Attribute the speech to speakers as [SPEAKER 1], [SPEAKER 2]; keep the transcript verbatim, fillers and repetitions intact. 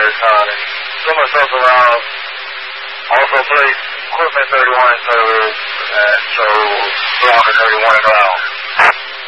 [SPEAKER 1] is uh, some of stuff around. Also place equipment thirty-one service, and so two hundred thirty-one around.